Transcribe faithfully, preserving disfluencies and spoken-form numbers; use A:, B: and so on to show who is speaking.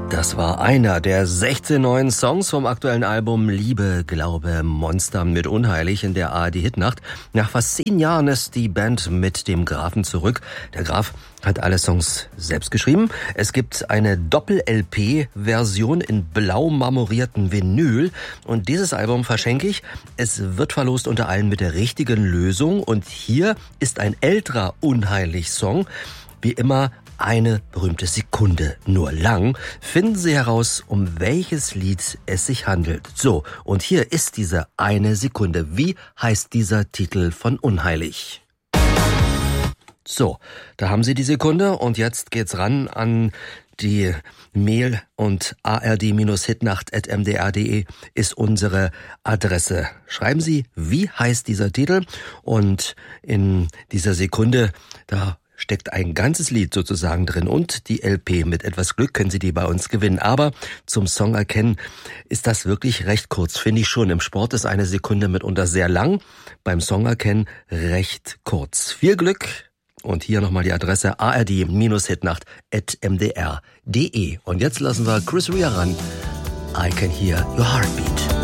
A: Das war einer der sechzehn neuen Songs vom aktuellen Album Liebe, Glaube, Monster mit Unheilig in der A R D-Hitnacht. Nach fast zehn Jahren ist die Band mit dem Grafen zurück. Der Graf hat alle Songs selbst geschrieben. Es gibt eine Doppel-L P-Version in blau marmorierten Vinyl. Und dieses Album verschenke ich. Es wird verlost unter allen mit der richtigen Lösung. Und hier ist ein älterer Unheilig-Song. Wie immer eine berühmte Sekunde nur lang. Finden Sie heraus, um welches Lied es sich handelt. So, und hier ist diese eine Sekunde. Wie heißt dieser Titel von Unheilig? So, da haben Sie die Sekunde und jetzt geht's ran an die Mail und a r d Hitnacht at m d r punkt d e ist unsere Adresse. Schreiben Sie, wie heißt dieser Titel? Und in dieser Sekunde, da steckt ein ganzes Lied sozusagen drin und die L P. Mit etwas Glück können Sie die bei uns gewinnen. Aber zum Song erkennen ist das wirklich recht kurz, finde ich schon. Im Sport ist eine Sekunde mitunter sehr lang, beim Song erkennen recht kurz. Viel Glück und hier nochmal die Adresse a r d Hitnacht at m d r punkt d e. Und jetzt lassen wir Chris Rea ran. I Can Hear Your Heartbeat.